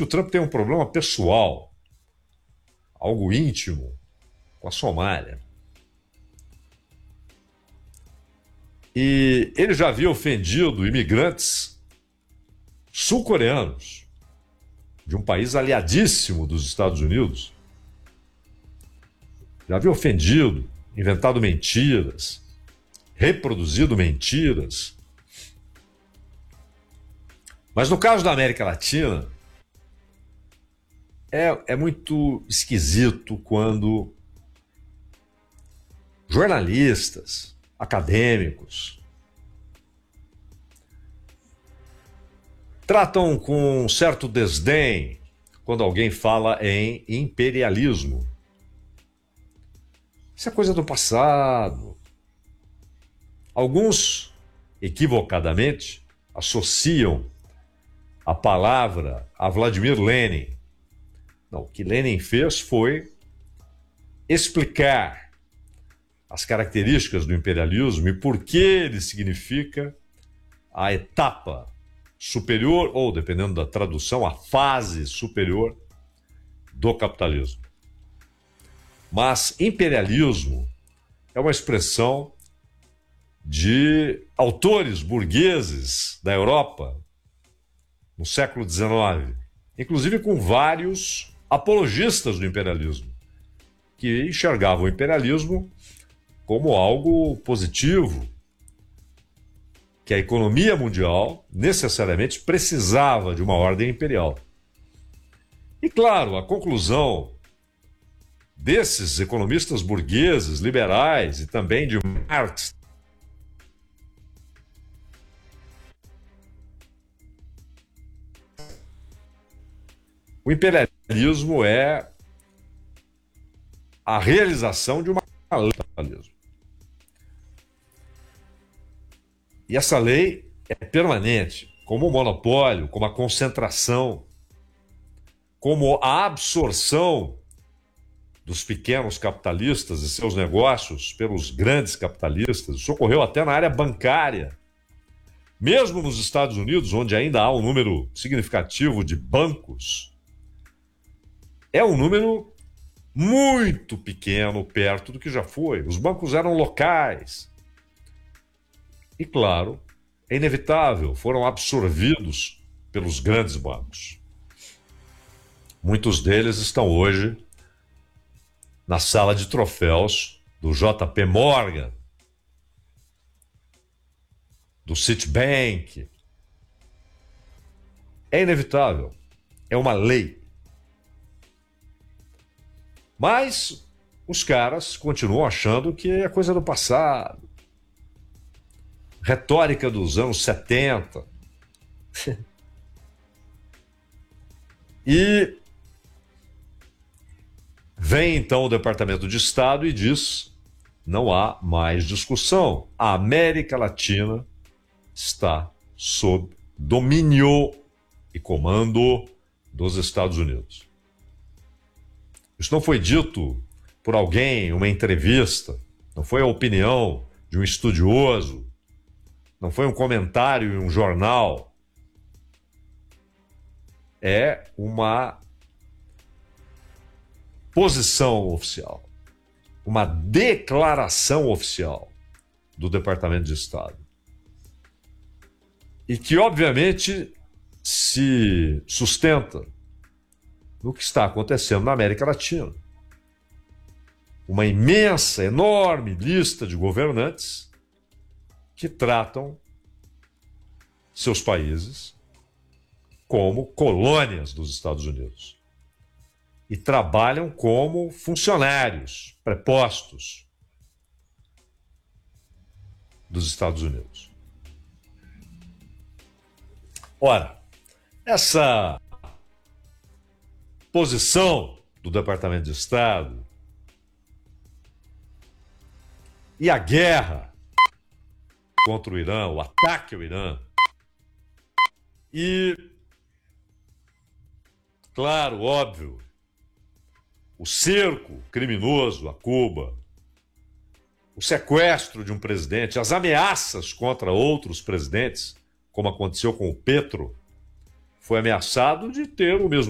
que o Trump tem um problema pessoal, algo íntimo, com a Somália. E ele já havia ofendido imigrantes sul-coreanos, de um país aliadíssimo dos Estados Unidos. Já havia ofendido, inventado mentiras, reproduzido mentiras. Mas no caso da América Latina, é muito esquisito quando jornalistas, acadêmicos, tratam com um certo desdém quando alguém fala em imperialismo. Isso é coisa do passado. Alguns, equivocadamente, associam a palavra a Vladimir Lenin. Não, o que Lenin fez foi explicar as características do imperialismo e por que ele significa a etapa superior, ou, dependendo da tradução, a fase superior do capitalismo. Mas imperialismo é uma expressão de autores burgueses da Europa no século XIX, inclusive com vários apologistas do imperialismo, que enxergavam o imperialismo como algo positivo, que a economia mundial necessariamente precisava de uma ordem imperial. E claro, a conclusão desses economistas burgueses, liberais e também de Marx, o imperialismo é a realização de uma lei. E essa lei é permanente, como o monopólio, como a concentração, como a absorção dos pequenos capitalistas e seus negócios pelos grandes capitalistas. Isso ocorreu até na área bancária. Mesmo nos Estados Unidos, onde ainda há um número significativo de bancos, é um número muito pequeno perto do que já foi. Os bancos eram locais. E, claro, é inevitável, foram absorvidos pelos grandes bancos. Muitos deles estão hoje na sala de troféus do JP Morgan, do Citibank. É inevitável, é uma lei. Mas os caras continuam achando que é coisa do passado. Retórica dos anos 70. E vem então o Departamento de Estado e diz: não há mais discussão. A América Latina está sob domínio e comando dos Estados Unidos. Isso não foi dito por alguém em uma entrevista, não foi a opinião de um estudioso, não foi um comentário em um jornal. É uma posição oficial, uma declaração oficial do Departamento de Estado. E que, obviamente, se sustenta no que está acontecendo na América Latina. Uma imensa, enorme lista de governantes que tratam seus países como colônias dos Estados Unidos e trabalham como funcionários prepostos dos Estados Unidos. Ora, essa posição do Departamento de Estado e a guerra contra o Irã, o ataque ao Irã, e, claro, óbvio, o cerco criminoso a Cuba, o sequestro de um presidente, as ameaças contra outros presidentes, como aconteceu com o Petro, foi ameaçado de ter o mesmo